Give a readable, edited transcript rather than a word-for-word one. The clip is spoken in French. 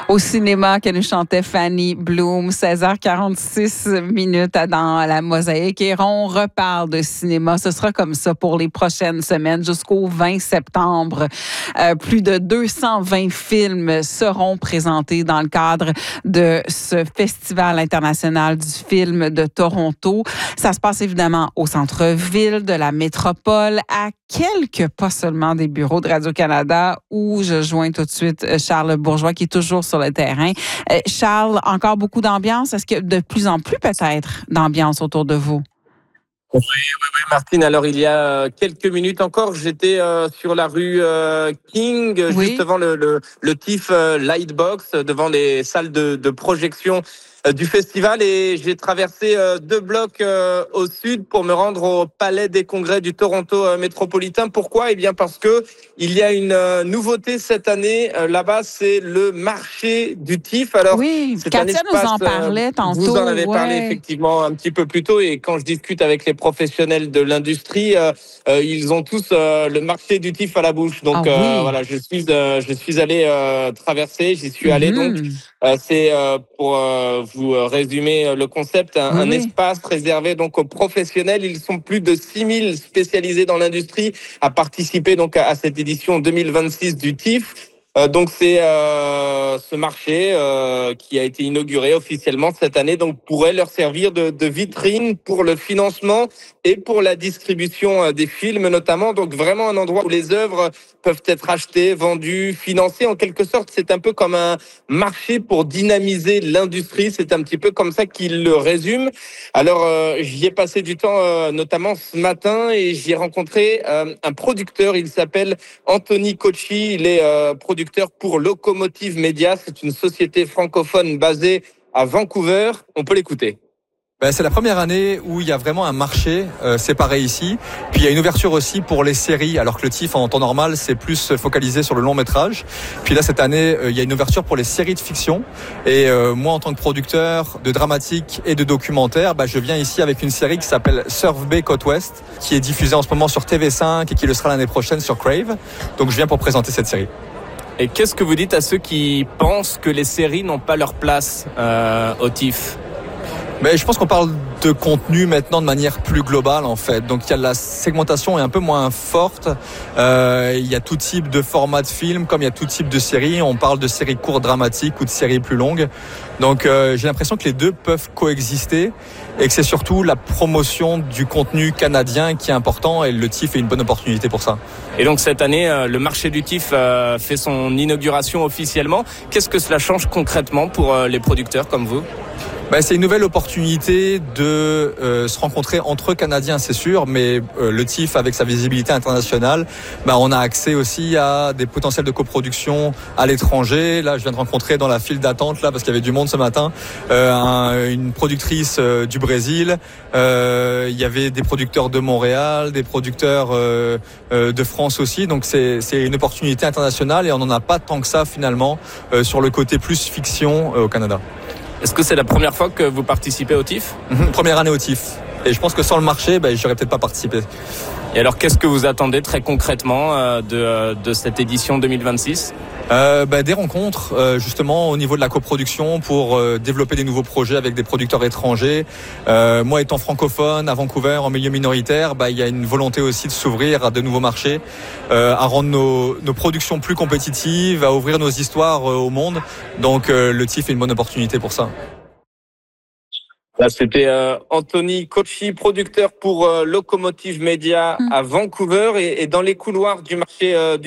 Au cinéma que nous chantait Fanny Bloom, 16h46 dans la Mosaïque. Et on reparle de cinéma. Ce sera comme ça pour les prochaines semaines jusqu'au 20 septembre. Plus de 220 films seront présentés dans le cadre de ce Festival international du film de Toronto. Ça se passe évidemment au centre-ville de la métropole, à quelques pas seulement des bureaux de Radio-Canada, où je joins tout de suite Charles Bourgeois, qui est toujours sur le terrain. Charles, encore beaucoup d'ambiance. Est-ce que de plus en plus peut-être d'ambiance autour de vous? Oui, Martine. Alors, il y a quelques minutes encore, j'étais sur la rue King, juste devant le TIFF Lightbox, devant les salles de projection du festival, et j'ai traversé 2 blocs au sud pour me rendre au Palais des Congrès du Toronto métropolitain. Pourquoi ? Eh bien parce que il y a une nouveauté cette année là-bas, c'est le marché du TIFF. Alors, oui, Katia nous en parlait tantôt. Vous en avez parlé effectivement un petit peu plus tôt, et quand je discute avec les professionnels de l'industrie, ils ont tous le marché du TIFF à la bouche. Donc voilà, je suis allé traverser, j'y suis allé donc. C'est pour vous résumer le concept, un espace réservé donc aux professionnels. Ils sont plus de 6000 spécialisés dans l'industrie à participer donc à cette édition 2026 du TIFF. Donc c'est ce marché qui a été inauguré officiellement cette année, donc pourrait leur servir de vitrine pour le financement et pour la distribution des films notamment. Donc vraiment un endroit où les œuvres peuvent être achetées, vendues, financées. En quelque sorte, c'est un peu comme un marché pour dynamiser l'industrie. C'est un petit peu comme ça qu'il le résume. Alors j'y ai passé du temps notamment ce matin, et j'y ai rencontré un producteur. Il s'appelle Anthony Kochi. Il est producteur pour Locomotive Media. C'est une société francophone basée à Vancouver. On peut l'écouter. C'est la première année où il y a vraiment un marché séparé ici. Puis il y a une ouverture aussi pour les séries, alors que le TIFF en temps normal c'est plus focalisé sur le long métrage. Puis là cette année il y a une ouverture pour les séries de fiction. Et moi en tant que producteur de dramatique et de documentaire, je viens ici avec une série qui s'appelle Surf Bay Côte Ouest, qui est diffusée en ce moment sur TV5 et qui le sera l'année prochaine sur Crave. Donc je viens pour présenter cette série. Et qu'est-ce que vous dites à ceux qui pensent que les séries n'ont pas leur place au TIFF ? Mais je pense qu'on parle de contenu maintenant de manière plus globale en fait. Donc il y a la segmentation est un peu moins forte. Il y a tout type de format de film, comme il y a tout type de séries. On parle de séries courtes dramatiques ou de séries plus longues. Donc j'ai l'impression que les deux peuvent coexister, et que c'est surtout la promotion du contenu canadien qui est important, et le TIFF est une bonne opportunité pour ça. Et donc cette année, le marché du TIFF fait son inauguration officiellement. Qu'est-ce que cela change concrètement pour les producteurs comme vous ? C'est une nouvelle opportunité de se rencontrer entre Canadiens, c'est sûr, mais le TIFF, avec sa visibilité internationale, on a accès aussi à des potentiels de coproduction à l'étranger. Là, je viens de rencontrer dans la file d'attente, là, parce qu'il y avait du monde ce matin, une productrice du Brésil. Il y avait des producteurs de Montréal, des producteurs de France aussi. Donc c'est une opportunité internationale, et on n'en a pas tant que ça finalement sur le côté plus fiction au Canada. Est-ce que c'est la première fois que vous participez au TIFF ? Première année au TIFF. Et je pense que sans le marché, j'aurais peut-être pas participé. Et alors, qu'est-ce que vous attendez très concrètement de cette édition 2026 ? Des rencontres, justement, au niveau de la coproduction pour développer des nouveaux projets avec des producteurs étrangers. Moi, étant francophone à Vancouver, en milieu minoritaire, il y a une volonté aussi de s'ouvrir à de nouveaux marchés, à rendre nos productions plus compétitives, à ouvrir nos histoires au monde. Donc, le TIFF est une bonne opportunité pour ça. Là, c'était Anthony Kochi, producteur pour Locomotive Media à Vancouver, et dans les couloirs du marché